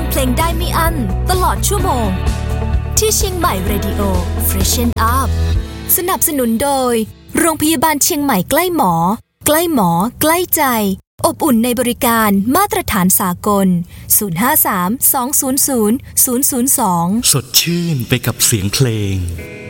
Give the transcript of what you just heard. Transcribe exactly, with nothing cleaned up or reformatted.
เพลงได้ไม่อั้นตลอดชั่วโมงที่เชียงใหม่ Radio Freshen Up สนับสนุนโดยโรงพยาบาลเชียงใหม่ใกล้หมอใกล้หมอใกล้ใจอบอุ่นในบริการมาตรฐานสากลศูนย์ ห้า สาม สอง ศูนย์ ศูนย์ ศูนย์ ศูนย์ สองสดชื่นไปกับเสียงเพลง